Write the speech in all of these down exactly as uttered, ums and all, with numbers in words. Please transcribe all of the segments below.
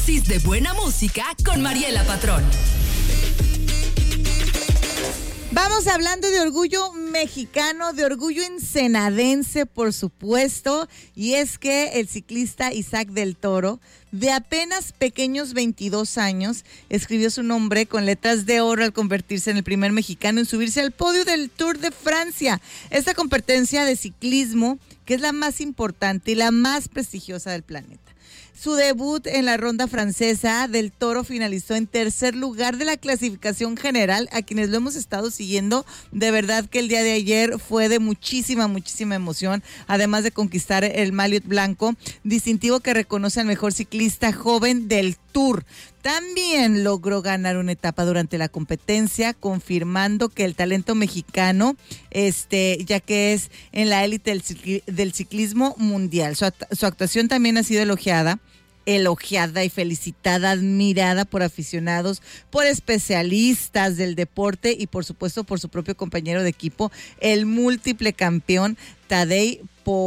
dosis de buena música con Mariela Patrón. Vamos hablando de orgullo mexicano, de orgullo ensenadense, por supuesto, y es que el ciclista Isaac del Toro, de apenas pequeños veintidós años, escribió su nombre con letras de oro al convertirse en el primer mexicano en subirse al podio del Tour de Francia. Esta competencia de ciclismo, que es la más importante y la más prestigiosa del planeta. Su debut en la ronda francesa, del Toro finalizó en tercer lugar de la clasificación general. A quienes lo hemos estado siguiendo, de verdad que el día de ayer fue de muchísima, muchísima emoción, además de conquistar el maillot blanco, distintivo que reconoce al mejor ciclista joven del Tour. También logró ganar una etapa durante la competencia, confirmando que el talento mexicano, este, ya que es en la élite del, cicl- del ciclismo mundial. Su, act- su actuación también ha sido elogiada. elogiada y felicitada, admirada por aficionados, por especialistas del deporte y por supuesto por su propio compañero de equipo, el múltiple campeón Tadej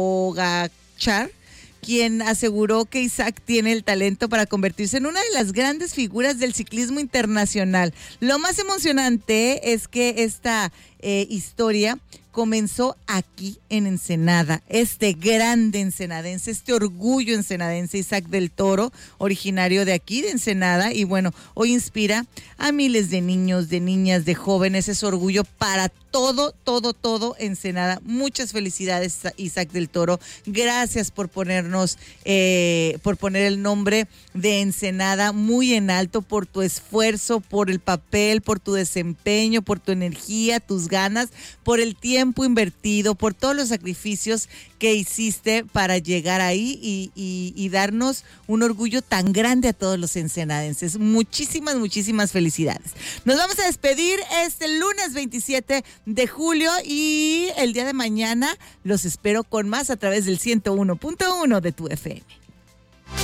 Pogačar, quien aseguró que Isaac tiene el talento para convertirse en una de las grandes figuras del ciclismo internacional. Lo más emocionante es que esta eh, historia comenzó aquí en Ensenada, este grande ensenadense, este orgullo ensenadense, Isaac del Toro, originario de aquí, de Ensenada, y bueno, hoy inspira a miles de niños, de niñas, de jóvenes, es orgullo para todo, todo, todo Ensenada. Muchas felicidades, Isaac del Toro, gracias por ponernos, eh, por poner el nombre de Ensenada muy en alto, por tu esfuerzo, por el papel, por tu desempeño, por tu energía, tus ganas, por el tiempo tiempo invertido, por todos los sacrificios que hiciste para llegar ahí y, y, y darnos un orgullo tan grande a todos los ensenadenses. Muchísimas, muchísimas felicidades. Nos vamos a despedir este lunes veintisiete de julio y el día de mañana los espero con más a través del ciento uno punto uno de tu F M.